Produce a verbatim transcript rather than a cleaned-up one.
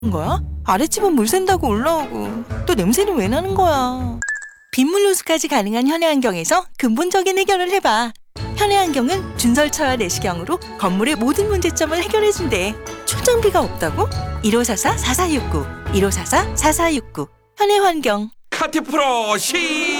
거야? 아랫집은 물 샌다고 올라오고 또 냄새는 왜 나는 거야? 빗물 누수까지 가능한 현해환경에서 근본적인 해결을 해봐. 현해환경은 준설처와 내시경으로 건물의 모든 문제점을 해결해준대. 초정비가 없다고? 일오사사 사사육구 일오사사 사사육구 현해환경. 카티 프로 시